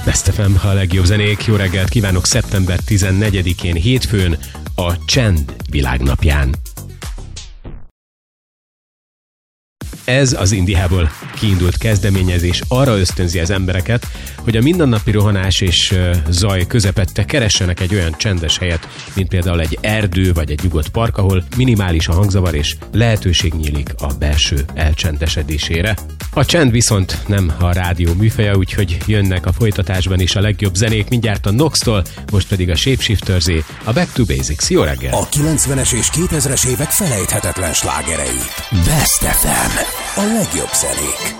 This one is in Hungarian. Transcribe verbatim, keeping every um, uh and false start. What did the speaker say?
Best ef em, a legjobb zenék. Jó reggelt kívánok szeptember tizennegyedikén, hétfőn, a Csend világnapján. Ez az Indiából kiindult kezdeményezés arra ösztönzi az embereket, hogy a mindennapi rohanás és zaj közepette keressenek egy olyan csendes helyet, mint például egy erdő vagy egy nyugodt park, ahol minimális a hangzavar és lehetőség nyílik a belső elcsendesedésére. A csend viszont nem a rádió műfaja, úgyhogy jönnek a folytatásban is a legjobb zenék, mindjárt a Nox-tól, most pedig a Shapeshifterzé, a Back to Basics. Jó reggel! A kilencvenes és kétezres évek felejthetetlen slágerei. Best ef em. A legjobb zenék.